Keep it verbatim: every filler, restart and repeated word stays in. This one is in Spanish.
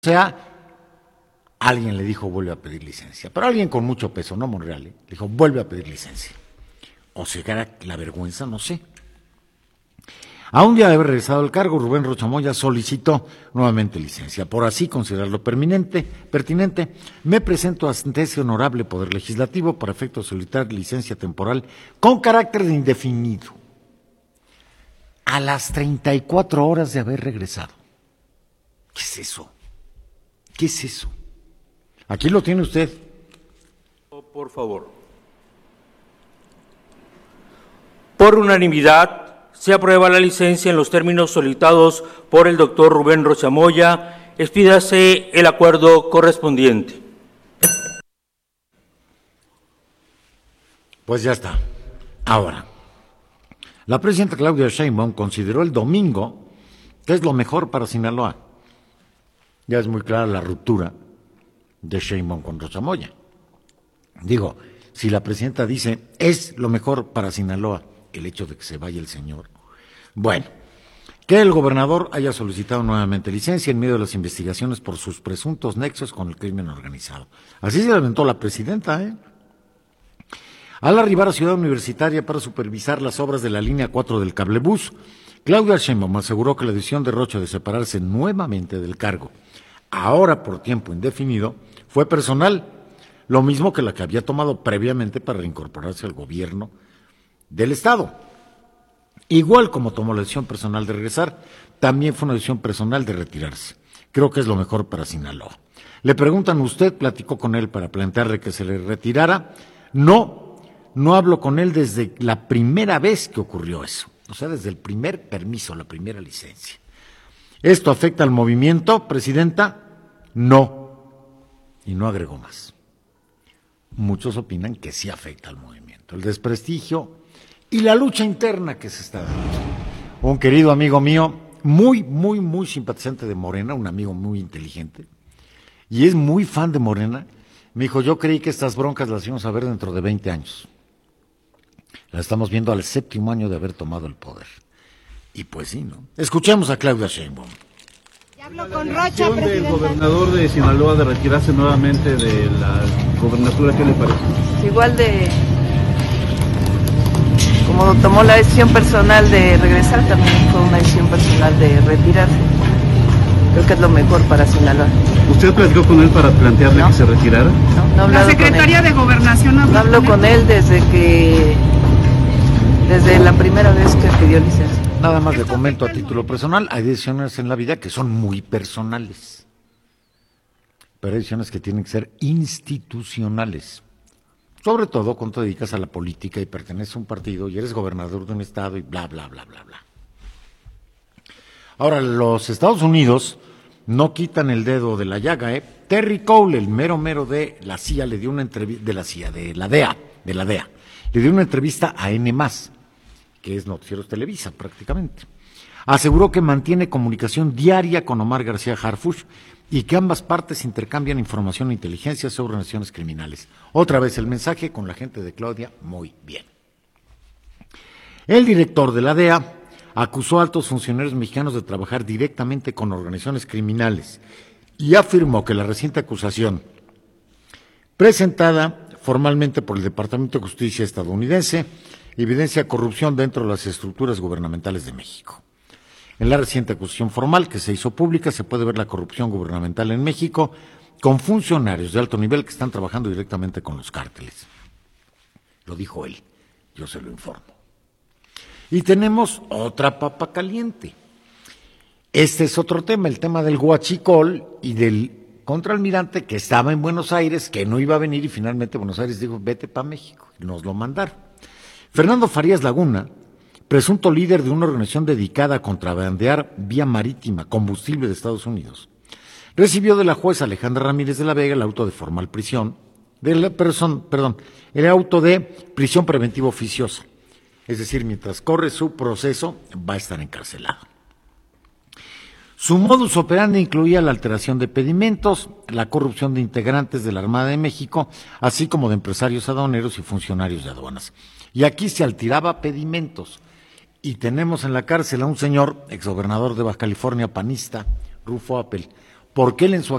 sea, alguien le dijo vuelve a pedir licencia, pero alguien con mucho peso, no Monreal, ¿eh? Le dijo vuelve a pedir licencia. O sea, la vergüenza, no sé. A un día de haber regresado al cargo, Rubén Rocha Moya solicitó nuevamente licencia. Por así considerarlo pertinente, pertinente, me presento ante ese honorable Poder Legislativo para efecto de solicitar licencia temporal con carácter de indefinido. A las treinta y cuatro horas de haber regresado. ¿Qué es eso? ¿Qué es eso? Aquí lo tiene usted. Por favor. Por unanimidad, se aprueba la licencia en los términos solicitados por el doctor Rubén Rocha Moya. Expídase el acuerdo correspondiente. Pues ya está. Ahora, la presidenta Claudia Sheinbaum consideró el domingo que es lo mejor para Sinaloa. Ya es muy clara la ruptura de Sheinbaum con Rocha Moya. Digo, si la presidenta dice es lo mejor para Sinaloa, el hecho de que se vaya el señor. Bueno, que el gobernador haya solicitado nuevamente licencia en medio de las investigaciones por sus presuntos nexos con el crimen organizado. Así se lamentó la presidenta, ¿eh? Al arribar a Ciudad Universitaria para supervisar las obras de la línea cuatro del cablebús, Claudia Sheinbaum aseguró que la decisión de Rocha de separarse nuevamente del cargo, ahora por tiempo indefinido, fue personal, lo mismo que la que había tomado previamente para reincorporarse al gobierno del Estado. Igual como tomó la decisión personal de regresar, también fue una decisión personal de retirarse. Creo que es lo mejor para Sinaloa. Le preguntan, ¿usted platicó con él para plantearle que se le retirara? No, no hablo con él desde la primera vez que ocurrió eso. O sea, desde el primer permiso, la primera licencia. ¿Esto afecta al movimiento, presidenta? No. Y no agregó más. Muchos opinan que sí afecta al movimiento. El desprestigio y la lucha interna que se está dando. Un querido amigo mío, muy, muy, muy simpatizante de Morena, un amigo muy inteligente, y es muy fan de Morena, me dijo, yo creí que estas broncas las íbamos a ver dentro de veinte años. Las estamos viendo al séptimo año de haber tomado el poder. Y pues sí, ¿no? Escuchemos a Claudia Sheinbaum. Ya habló con Rocha, presidenta. Del gobernador de Sinaloa de retirarse nuevamente de la gobernatura, ¿qué le parece? Igual de... como tomó la decisión personal de regresar, también fue una decisión personal de retirarse. Creo que es lo mejor para Sinaloa. ¿Usted platicó con él para plantearle no, que se retirara? No, no he La secretaria de Gobernación no habló con él desde que, desde la primera vez que pidió licencia. Nada más le comento a título personal, hay decisiones en la vida que son muy personales, pero hay decisiones que tienen que ser institucionales. Sobre todo cuando te dedicas a la política y perteneces a un partido y eres gobernador de un estado y bla, bla, bla, bla, bla. Ahora, los Estados Unidos no quitan el dedo de la llaga, ¿eh? Terry Cole, el mero mero de la C I A, le dio una entrevista, de la C I A, de la D E A, de la D E A, le dio una entrevista a N más, que es Noticieros Televisa prácticamente. Aseguró que mantiene comunicación diaria con Omar García Harfuch y que ambas partes intercambian información e inteligencia sobre organizaciones criminales. Otra vez el mensaje con la gente de Claudia, muy bien. El director de la D E A acusó a altos funcionarios mexicanos de trabajar directamente con organizaciones criminales y afirmó que la reciente acusación presentada formalmente por el Departamento de Justicia estadounidense evidencia corrupción dentro de las estructuras gubernamentales de México. En la reciente acusación formal que se hizo pública se puede ver la corrupción gubernamental en México con funcionarios de alto nivel que están trabajando directamente con los cárteles. Lo dijo él, yo se lo informo. Y tenemos otra papa caliente. Este es otro tema, el tema del huachicol y del contraalmirante que estaba en Buenos Aires, que no iba a venir y finalmente Buenos Aires dijo, vete para México, y nos lo mandaron. Fernando Farías Laguna, presunto líder de una organización dedicada a contrabandear vía marítima combustible de Estados Unidos, recibió de la jueza Alejandra Ramírez de la Vega el auto de formal prisión, de la, perdón, perdón, el auto de prisión preventiva oficiosa. Es decir, mientras corre su proceso, va a estar encarcelado. Su modus operandi incluía la alteración de pedimentos, la corrupción de integrantes de la Armada de México, así como de empresarios aduaneros y funcionarios de aduanas. Y aquí se alteraba pedimentos. Y tenemos en la cárcel a un señor, exgobernador de Baja California, panista, Rufo Appel, porque él en su